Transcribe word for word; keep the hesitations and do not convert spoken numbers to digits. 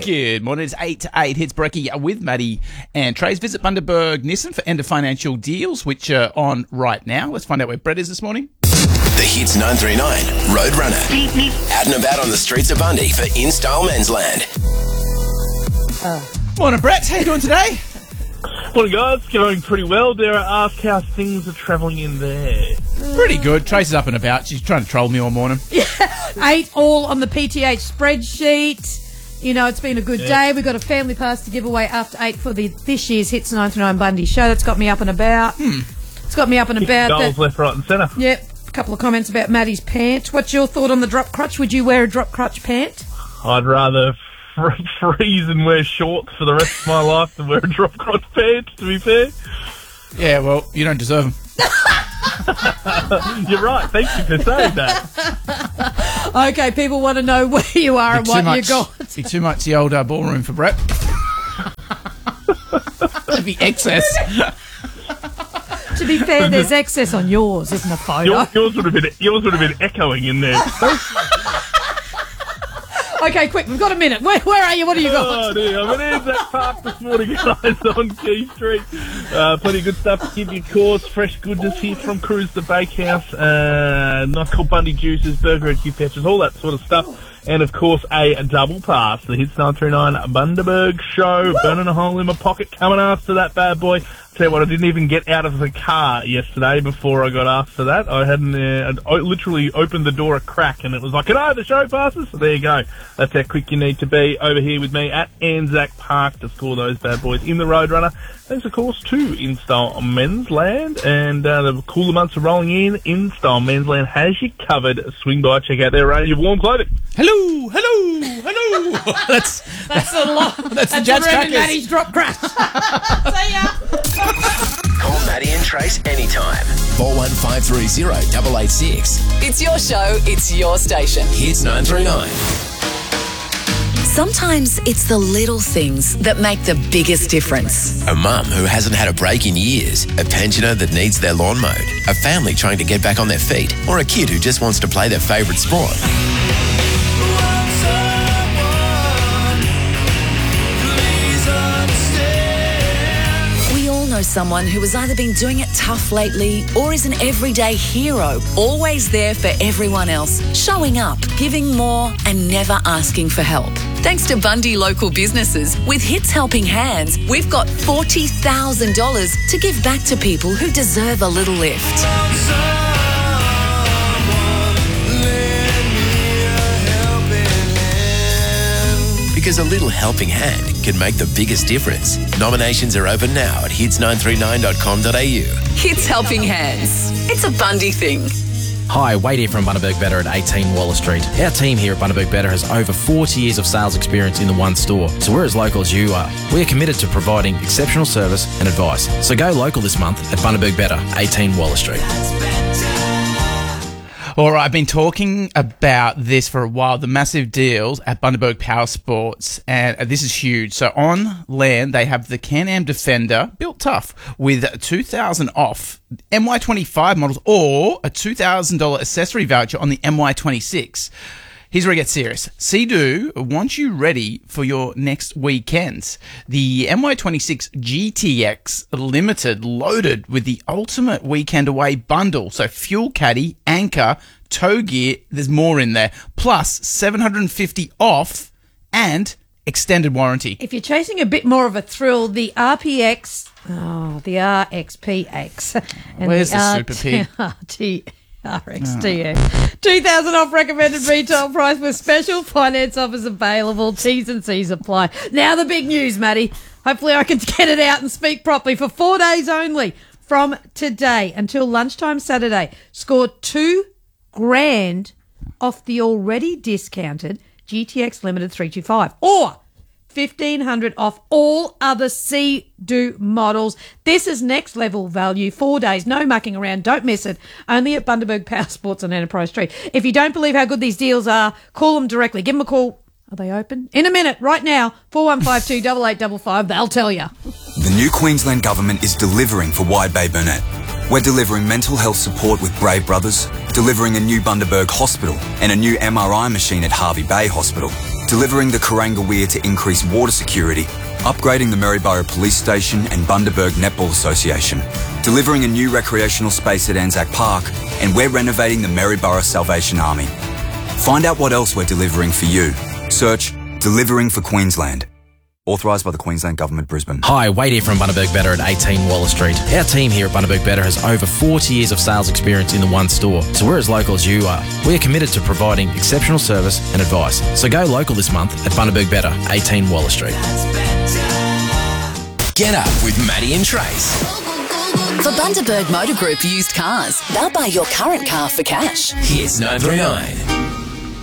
Good morning. It's eight to eight. Hits Brekkie with Maddie and Trace. Visit Bundaberg Nissan for end of financial deals, which are on right now. Let's find out where Brett is this morning. The Hits nine three nine Roadrunner. Out and about on the streets of Bundy for In-Style Men's Land. Uh. Morning, Brett. How you doing today? Morning, guys. Going pretty well. Dare I ask how things are travelling in there? Pretty good. Trace is up and about. She's trying to troll me all morning. Yeah. Eight all on the P T H spreadsheet. You know, it's been a good yeah. day. We've got a family pass to give away after eight for the this year's Hits nine three nine Bundy show. That's got me up and about. Hmm. It's got me up and about. Goals that, left, right and centre. Yep. A couple of comments about Maddie's pant. What's your thought on the drop crutch? Would you wear a drop crutch pant? I'd rather freeze and wear shorts for the rest of my life than wear a drop crotch pants, to be fair. Yeah, well, you don't deserve them. You're right. Thank you for saying that. Okay, people want to know where you are and what much, you got. Be too much the old uh, ballroom for Brett. That'd be excess. To be fair, there's excess on yours, isn't a photo? Yours, yours would have been yours would have been echoing in there. Okay, quick, we've got a minute. Where, where are you? What do you got? Oh, dear. I'm at Anzac Park this morning, guys, on Key Street. Uh, plenty of good stuff to give you a course. Fresh goodness here from Cruise the Bakehouse. Uh, nice cool Bundy juices, burger and Q patches, all that sort of stuff. And, of course, a double pass. The Hits nine three nine Bundaberg show. Woo! Burning a hole in my pocket coming after that bad boy. Tell you what, I didn't even get out of the car yesterday before I got asked for that. I hadn't uh, I literally opened the door a crack and it was like, can I have the show passes? So there you go. That's how quick you need to be over here with me at Anzac Park to score those bad boys in the Roadrunner. Thanks, of course, to In-Style Men's Land. And uh, the cooler months are rolling in. In-Style Men's Land has you covered. Swing by, check out their range of warm clothing. Hello, hello, hello. that's that's a lot. That's, that's the Jazz Crackers. Maddie's drop crash. See ya. Call Maddie and Trace anytime. four one five three zero eight eight six. It's your show, it's your station. Hits nine three nine. Sometimes it's the little things that make the biggest difference. A mum who hasn't had a break in years, a pensioner that needs their lawn mowed, a family trying to get back on their feet, or a kid who just wants to play their favourite sport. Know someone who has either been doing it tough lately or is an everyday hero, always there for everyone else, showing up, giving more and never asking for help. Thanks to Bundy local businesses, with Hits Helping Hands, we've got forty thousand dollars to give back to people who deserve a little lift. Because a little helping hand can make the biggest difference. Nominations are open now at hits nine three nine dot com dot a u. Hits Helping Hands. It's a Bundy thing. Hi, Wade here from Bundaberg Better at eighteen Waller Street. Our team here at Bundaberg Better has over forty years of sales experience in the one store, so we're as local as you are. We are committed to providing exceptional service and advice. So go local this month at Bundaberg Better, eighteen Waller Street. All right, I've been talking about this for a while, the massive deals at Bundaberg Power Sports, and this is huge. So on land, they have the Can-Am Defender, built tough, with two thousand dollars off M Y twenty-five models or a two thousand dollars accessory voucher on the M Y twenty-six. Here's where it gets serious. Sea-Doo wants you ready for your next weekends. The M Y twenty-six G T X Limited loaded with the ultimate weekend away bundle. So fuel caddy, anchor, tow gear, there's more in there. Plus seven hundred fifty off and extended warranty. If you're chasing a bit more of a thrill, the R P X, oh, the R X P X. And Where's the, the Super P? R T R X T X. two thousand off recommended retail price with special finance offers available. T's and C's apply. Now the big news, Maddie. Hopefully I can get it out and speak properly. For four days only from today until lunchtime Saturday, score two grand off the already discounted G T X Limited three twenty-five or fifteen hundred dollars off all other Sea-Doo models. This is next level value. Four days, no mucking around. Don't miss it. Only at Bundaberg Power Sports on Enterprise Street. If you don't believe how good these deals are, call them directly. Give them a call. Are they open? In a minute, right now, four one five two, eight eight five five. They'll tell you. The new Queensland Government is delivering for Wide Bay Burnett. We're delivering mental health support with Brave Brothers, delivering a new Bundaberg hospital and a new M R I machine at Harvey Bay Hospital. delivering the Kuranga Weir to increase water security, upgrading the Maryborough Police Station and Bundaberg Netball Association, delivering a new recreational space at Anzac Park, and we're renovating the Maryborough Salvation Army. Find out what else we're delivering for you. Search Delivering for Queensland. Authorised by the Queensland Government, Brisbane. Hi, Wade here from Bundaberg Better at eighteen Waller Street. Our team here at Bundaberg Better has over forty years of sales experience in the one store, so we're as local as you are. We are committed to providing exceptional service and advice. So go local this month at Bundaberg Better, eighteen Waller Street. Get up with Maddie and Trace. For Bundaberg Motor Group used cars, they'll buy your current car for cash. Here's nine three nine.